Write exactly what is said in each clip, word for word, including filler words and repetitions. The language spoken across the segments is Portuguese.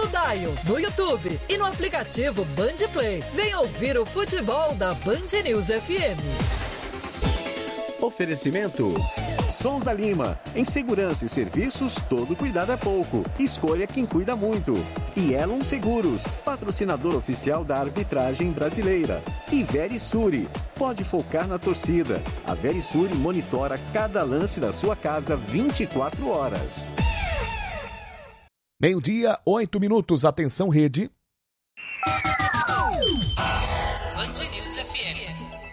no Dial, no YouTube e no aplicativo Band Play. Venha ouvir o futebol da Band News F M. Oferecimento Souza Lima. Em segurança e serviços, todo cuidado é pouco. Escolha quem cuida muito. E Elon Seguros, patrocinador oficial da arbitragem brasileira. E Verisuri. Pode focar na torcida. A Verisuri monitora cada lance da sua casa vinte e quatro horas. Meio-dia, oito minutos. Atenção, rede. Band News F M.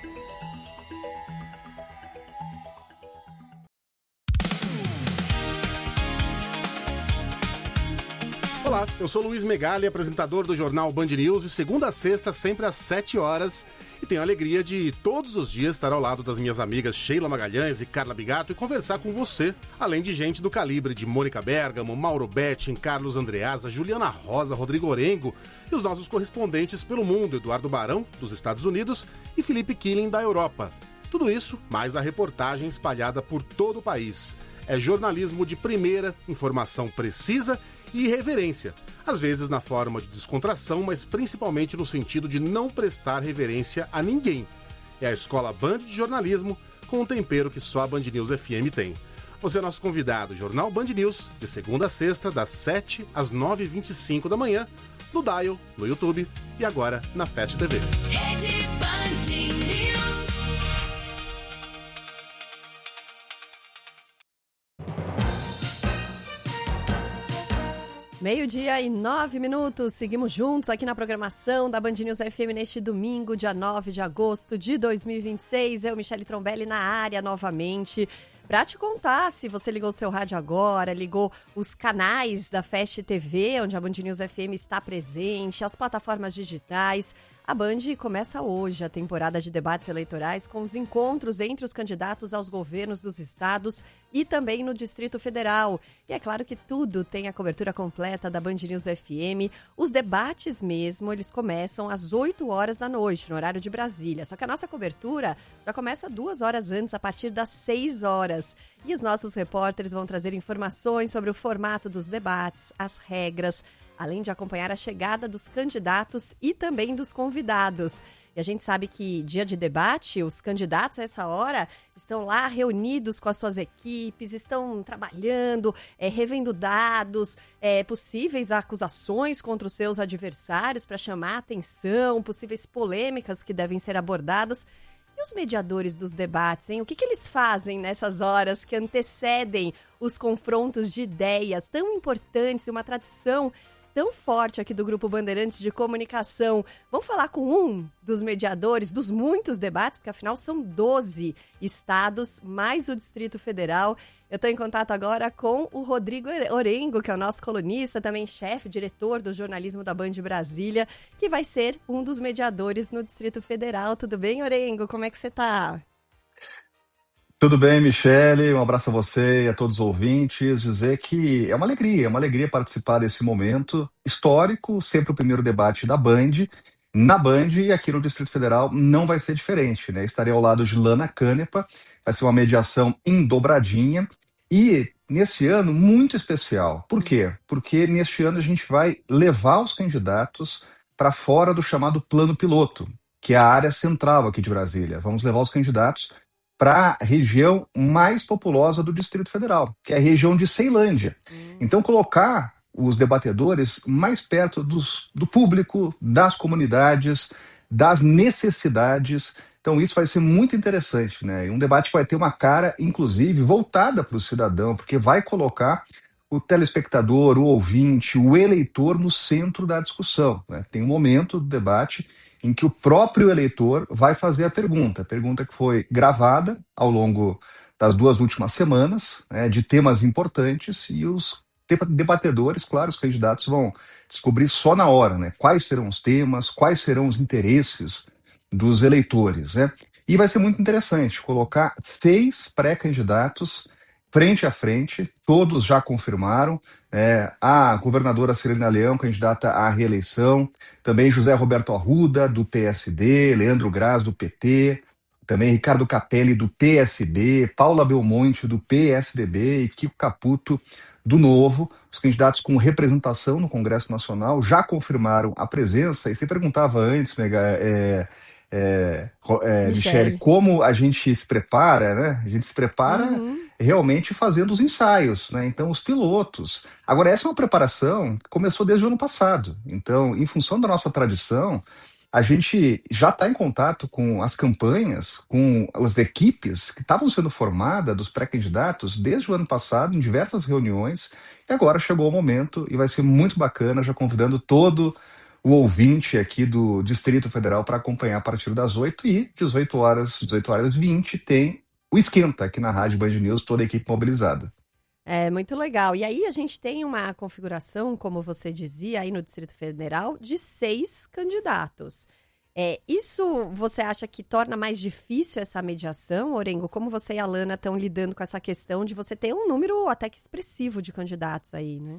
Olá, eu sou Luiz Megali, apresentador do jornal Band News, de segunda a sexta, sempre às sete horas, e tenho a alegria de todos os dias estar ao lado das minhas amigas Sheila Magalhães e Carla Bigato e conversar com você, além de gente do calibre de Mônica Bergamo, Mauro Betting, Carlos Andreasa, Juliana Rosa, Rodrigo Orengo e os nossos correspondentes pelo mundo, Eduardo Barão, dos Estados Unidos, e Felipe Killing, da Europa. Tudo isso, mais a reportagem espalhada por todo o país. É jornalismo de primeira, informação precisa e reverência, às vezes na forma de descontração, mas principalmente no sentido de não prestar reverência a ninguém. É a Escola Band de Jornalismo, com um tempero que só a Band News F M tem. Você é nosso convidado, Jornal Band News, de segunda a sexta, das sete às nove e vinte e cinco da manhã, no Dial, no YouTube e agora na Fast T V. Rede Band News. Meio-dia e nove minutos, seguimos juntos aqui na programação da Band News F M neste domingo, dia nove de agosto de dois mil e vinte e seis. Eu, Michele Trombelli, na área novamente, para te contar se você ligou o seu rádio agora, ligou os canais da Fast T V, onde a Band News F M está presente, as plataformas digitais. A Band começa hoje a temporada de debates eleitorais com os encontros entre os candidatos aos governos dos estados e também no Distrito Federal. E é claro que tudo tem a cobertura completa da Band News F M. Os debates mesmo, eles começam às oito horas da noite, no horário de Brasília. Só que a nossa cobertura já começa duas horas antes, a partir das seis horas. E os nossos repórteres vão trazer informações sobre o formato dos debates, as regras, além de acompanhar a chegada dos candidatos e também dos convidados. E a gente sabe que dia de debate, os candidatos a essa hora estão lá reunidos com as suas equipes, estão trabalhando, é, revendo dados, é, possíveis acusações contra os seus adversários para chamar a atenção, possíveis polêmicas que devem ser abordadas. E os mediadores dos debates, hein? O que, que eles fazem nessas horas que antecedem os confrontos de ideias tão importantes e uma tradição tão forte aqui do Grupo Bandeirantes de Comunicação? Vamos falar com um dos mediadores dos muitos debates, porque afinal são doze estados, mais o Distrito Federal. Eu estou em contato agora com o Rodrigo Orengo, que é o nosso colunista, também chefe, diretor do jornalismo da Band Brasília, que vai ser um dos mediadores no Distrito Federal. Tudo bem, Orengo? Como é que você está? Tudo bem, Michele? Um abraço a você e a todos os ouvintes. Dizer que é uma alegria, é uma alegria participar desse momento histórico, sempre o primeiro debate da Band, na Band, e aqui no Distrito Federal não vai ser diferente, né? Estarei ao lado de Lana Canepa, vai ser uma mediação em dobradinha e nesse ano muito especial. Por quê? Porque neste ano a gente vai levar os candidatos para fora do chamado plano piloto, que é a área central aqui de Brasília. Vamos levar os candidatos para a região mais populosa do Distrito Federal, que é a região de Ceilândia. Então, colocar os debatedores mais perto dos, do público, das comunidades, das necessidades. Então, isso vai ser muito interessante, né? E um debate que vai ter uma cara, inclusive, voltada para o cidadão, porque vai colocar o telespectador, o ouvinte, o eleitor no centro da discussão, né? Tem um momento do debate em que o próprio eleitor vai fazer a pergunta, pergunta que foi gravada ao longo das duas últimas semanas, né, de temas importantes, e os debatedores, claro, os candidatos vão descobrir só na hora, né, quais serão os temas, quais serão os interesses dos eleitores, né? E vai ser muito interessante colocar seis pré-candidatos frente a frente, todos já confirmaram, é, a governadora Cirina Leão, candidata à reeleição, também José Roberto Arruda, do P S D, Leandro Graz, do P T, também Ricardo Capelli, do P S B, Paula Belmonte, do P S D B e Kiko Caputo, do Novo. Os candidatos com representação no Congresso Nacional já confirmaram a presença. E você perguntava antes, Mega, é, é, é, Michele, como a gente se prepara, né? A gente se prepara uhum. realmente fazendo os ensaios, né? Então, os pilotos. Agora, essa é uma preparação que começou desde o ano passado. Então, em função da nossa tradição, a gente já está em contato com as campanhas, com as equipes que estavam sendo formadas dos pré-candidatos desde o ano passado, em diversas reuniões, e agora chegou o momento e vai ser muito bacana, já convidando todo o ouvinte aqui do Distrito Federal para acompanhar a partir das oito e dezoito horas, dezoito horas e vinte, tem o Esquenta aqui na Rádio Band News, toda a equipe mobilizada. É muito legal. E aí a gente tem uma configuração, como você dizia, aí no Distrito Federal, de seis candidatos. É, isso você acha que torna mais difícil essa mediação, Orengo? Como você e a Lana estão lidando com essa questão de você ter um número até que expressivo de candidatos aí, né?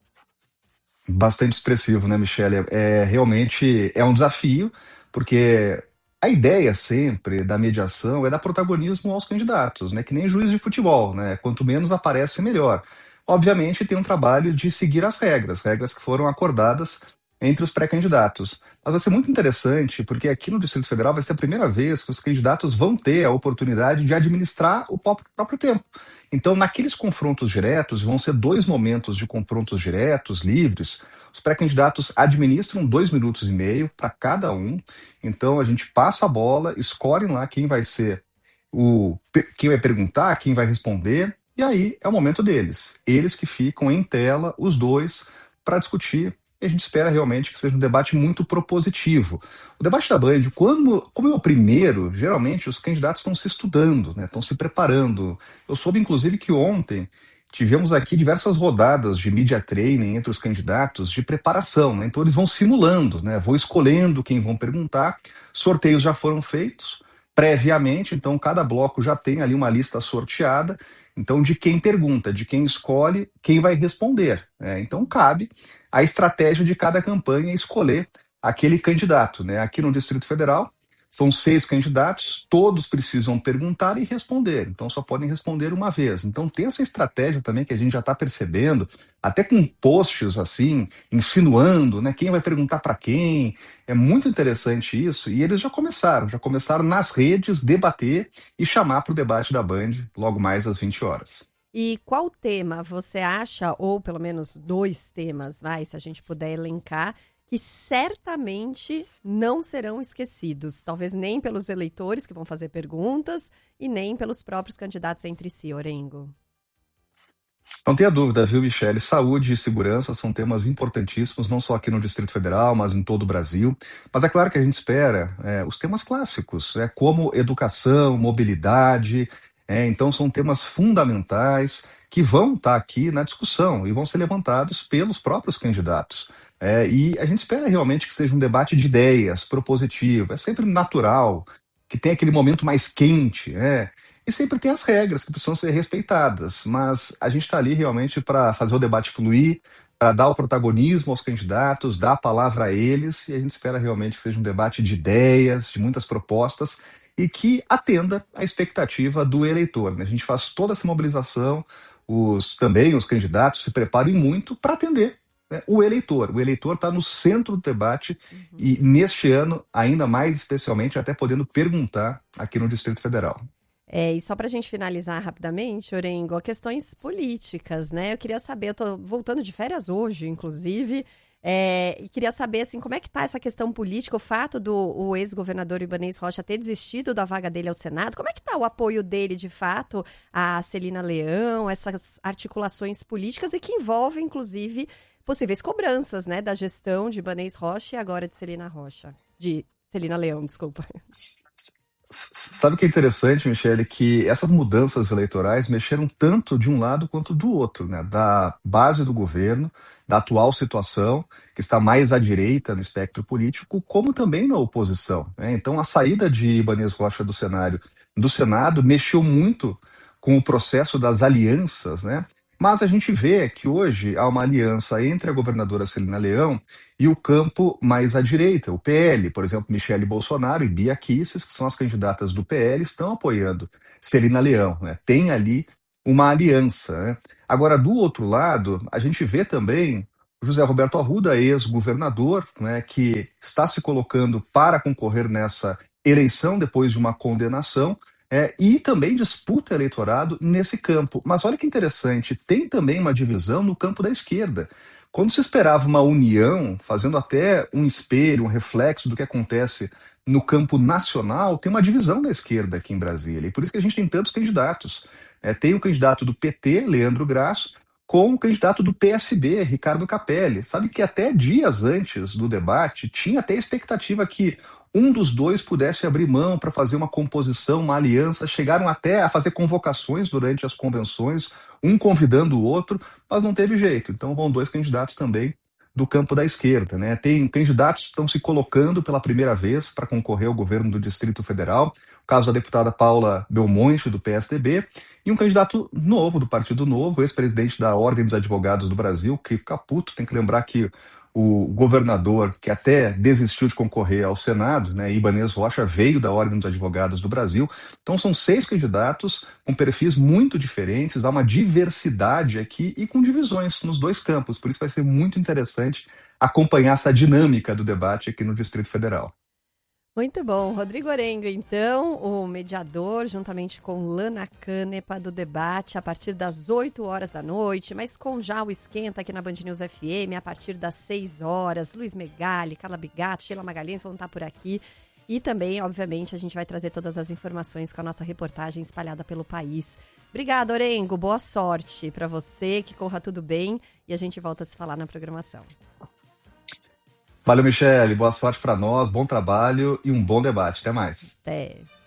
Bastante expressivo, né, Michele? É, realmente é um desafio, porque a ideia sempre da mediação é dar protagonismo aos candidatos, né? Que nem juiz de futebol, né? Quanto menos aparece, melhor. Obviamente tem um trabalho de seguir as regras, regras que foram acordadas entre os pré-candidatos. Mas vai ser muito interessante, porque aqui no Distrito Federal vai ser a primeira vez que os candidatos vão ter a oportunidade de administrar o próprio tempo. Então, naqueles confrontos diretos, vão ser dois momentos de confrontos diretos, livres. Os pré-candidatos administram dois minutos e meio para cada um. Então, a gente passa a bola, escolhe lá quem vai ser o... quem vai perguntar, quem vai responder, e aí é o momento deles. Eles que ficam em tela, os dois, para discutir. E a gente espera realmente que seja um debate muito propositivo. O debate da Band, como, como é o primeiro, geralmente os candidatos estão se estudando, né? Estão se preparando. Eu soube, inclusive, que ontem tivemos aqui diversas rodadas de media training entre os candidatos de preparação, né? Então eles vão simulando, né? Vão escolhendo quem vão perguntar. Sorteios já foram feitos previamente, então cada bloco já tem ali uma lista sorteada. Então, de quem pergunta, de quem escolhe, quem vai responder. Né? Então, cabe a estratégia de cada campanha escolher aquele candidato. Né? Aqui no Distrito Federal, são seis candidatos, todos precisam perguntar e responder. Então, só podem responder uma vez. Então, tem essa estratégia também que a gente já está percebendo, até com posts assim, insinuando, né, quem vai perguntar para quem. É muito interessante isso. E eles já começaram, já começaram nas redes debater e chamar para o debate da Band logo mais às vinte horas. E qual tema você acha, ou pelo menos dois temas, vai, se a gente puder elencar, que certamente não serão esquecidos, talvez nem pelos eleitores que vão fazer perguntas e nem pelos próprios candidatos entre si, Orengo? Não tenha dúvida, viu, Michele? Saúde e segurança são temas importantíssimos, não só aqui no Distrito Federal, mas em todo o Brasil. Mas é claro que a gente espera é, os temas clássicos, é, como educação, mobilidade. É, então são temas fundamentais que vão estar aqui na discussão e vão ser levantados pelos próprios candidatos. É, e a gente espera realmente que seja um debate de ideias, propositivo. É sempre natural, que tem aquele momento mais quente, né? E sempre tem as regras que precisam ser respeitadas. Mas a gente está ali realmente para fazer o debate fluir, para dar o protagonismo aos candidatos, dar a palavra a eles. E a gente espera realmente que seja um debate de ideias, de muitas propostas, e que atenda à expectativa do eleitor. Né? A gente faz toda essa mobilização, os, também os candidatos se preparem muito para atender o eleitor. O eleitor está no centro do debate uhum. e neste ano, ainda mais especialmente, até podendo perguntar aqui no Distrito Federal. É, e só para a gente finalizar rapidamente, Orengo, questões políticas, né? Eu queria saber, eu tô voltando de férias hoje, inclusive, é, e queria saber, assim, como é que está essa questão política, o fato do o ex-governador Ibanez Rocha ter desistido da vaga dele ao Senado, como é que está o apoio dele, de fato, a Celina Leão, essas articulações políticas e que envolvem, inclusive, possíveis cobranças, né, da gestão de Ibanez Rocha e agora de Celina Rocha, de Celina Leão, desculpa. Sabe o que é interessante, Michele? Que essas mudanças eleitorais mexeram tanto de um lado quanto do outro, né? Da base do governo, da atual situação, que está mais à direita no espectro político, como também na oposição. Né? Então, a saída de Ibanez Rocha do cenário do Senado mexeu muito com o processo das alianças, né? Mas a gente vê que hoje há uma aliança entre a governadora Celina Leão e o campo mais à direita, o P L. Por exemplo, Michele Bolsonaro e Bia Kicis, que são as candidatas do P L, estão apoiando Celina Leão. Né? Tem ali uma aliança, né? Agora, do outro lado, a gente vê também o José Roberto Arruda, ex-governador, né, que está se colocando para concorrer nessa eleição depois de uma condenação, é, e também disputa eleitorado nesse campo. Mas olha que interessante, tem também uma divisão no campo da esquerda. Quando se esperava uma união, fazendo até um espelho, um reflexo do que acontece no campo nacional, tem uma divisão da esquerda aqui em Brasília. E por isso que a gente tem tantos candidatos. É, tem o candidato do P T, Leandro Grasso, com o candidato do P S B, Ricardo Capelli. Sabe que até dias antes do debate, tinha até expectativa que um dos dois pudesse abrir mão para fazer uma composição, uma aliança. Chegaram até a fazer convocações durante as convenções, um convidando o outro, mas não teve jeito. Então vão dois candidatos também do campo da esquerda, né? Tem candidatos que estão se colocando pela primeira vez para concorrer ao governo do Distrito Federal, o caso da deputada Paula Belmonte, do P S D B, e um candidato novo do Partido Novo, ex-presidente da Ordem dos Advogados do Brasil, Kiko Caputo. Tem que lembrar que o governador, que até desistiu de concorrer ao Senado, né, Ibanez Rocha, veio da Ordem dos Advogados do Brasil. Então são seis candidatos com perfis muito diferentes, há uma diversidade aqui e com divisões nos dois campos. Por isso vai ser muito interessante acompanhar essa dinâmica do debate aqui no Distrito Federal. Muito bom. Rodrigo Orengo, então, o mediador, juntamente com Lana Canepa, do debate a partir das oito horas da noite, mas com já o esquenta aqui na Band News F M a partir das seis horas. Luiz Megali, Carla Bigato, Sheila Magalhães vão estar por aqui. E também, obviamente, a gente vai trazer todas as informações com a nossa reportagem espalhada pelo país. Obrigada, Orengo. Boa sorte para você, que corra tudo bem. E a gente volta a se falar na programação. Valeu, Michele. Boa sorte para nós, bom trabalho e um bom debate. Até mais. Até.